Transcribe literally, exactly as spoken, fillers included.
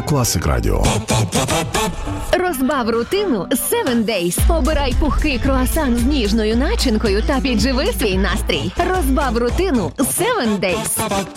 Classic Radio. Розбав рутину севен Days. Обирай пухкий круасан з ніжною начинкою та підживи свій настрій. Розбав рутину севен Days.